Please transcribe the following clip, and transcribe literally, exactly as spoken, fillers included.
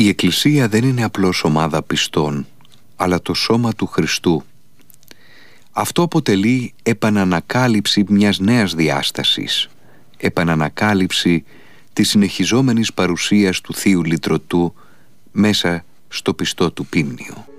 Η Εκκλησία δεν είναι απλώς ομάδα πιστών, αλλά το σώμα του Χριστού. Αυτό αποτελεί επανανακάλυψη μιας νέας διάστασης, επανανακάλυψη της συνεχιζόμενης παρουσίας του Θείου Λυτρωτού μέσα στο πιστό του πίμνιο.